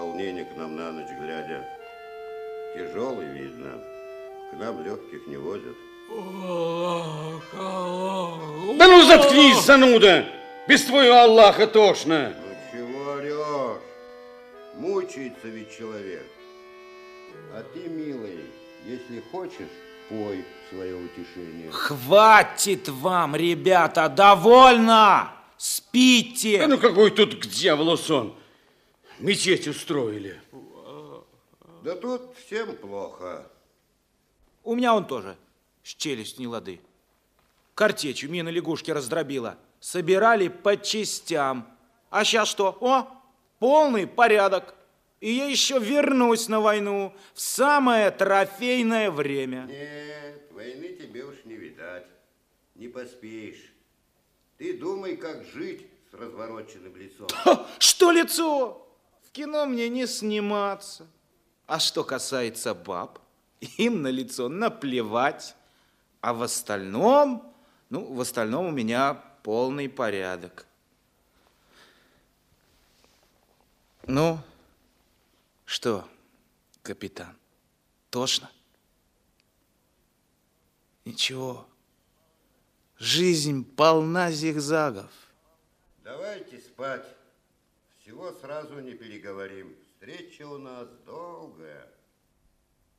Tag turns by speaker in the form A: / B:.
A: волнение к нам на ночь глядя. Тяжелый, видно. К нам легких не возят.
B: Да ну заткнись, зануда! Без твоего Аллаха тошно.
A: Ну чего орешь? Мучается ведь человек. А ты, милый, если хочешь, пой свое утешение.
C: Хватит вам, ребята, довольно! Спите!
B: Да ну какой тут к дьяволу сон? Мечеть устроили.
A: Да тут всем плохо.
C: У меня он тоже с челюстью не лады. Картечью мина лягушки раздробила. Собирали по частям. А сейчас что? О, полный порядок. И я еще вернусь на войну в самое трофейное время.
A: Нет, войны тебе уж не видать. Не поспеешь. Ты думай, как жить с развороченным лицом.
C: Что лицо? В кино мне не сниматься. А что касается баб, им на лицо наплевать. А в остальном, в остальном у меня полный порядок. Ну, что, капитан, тошно? Ничего, жизнь полна зигзагов.
A: Давайте спать. Всего сразу не переговорим. Встреча у нас долгая.